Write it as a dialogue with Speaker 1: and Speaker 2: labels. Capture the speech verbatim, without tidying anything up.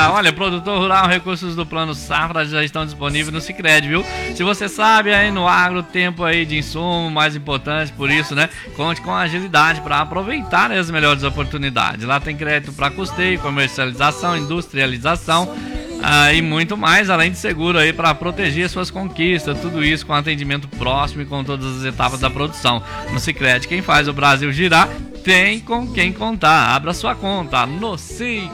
Speaker 1: Olha, produtor rural, recursos do Plano Safra já estão disponíveis no Sicredi, viu? Se você sabe, aí no agro, tempo aí de insumo mais importante, por isso, né? Conte com agilidade para aproveitar as melhores oportunidades. Lá tem crédito para custeio, comercialização, industrialização, ah, e muito mais, além de seguro aí para proteger suas conquistas, tudo isso com atendimento próximo e com todas as etapas da produção. No Sicredi, quem faz o Brasil girar tem com quem contar. Abra sua conta no Sicredi.